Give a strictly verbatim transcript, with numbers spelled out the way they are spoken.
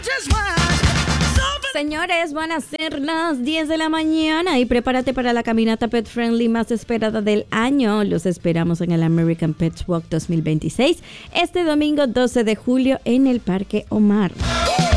Señores, van a ser las diez de la mañana y prepárate para la caminata pet friendly más esperada del año. Los esperamos en el American Pets Walk dos mil veintiséis este domingo doce de julio en el Parque Omar.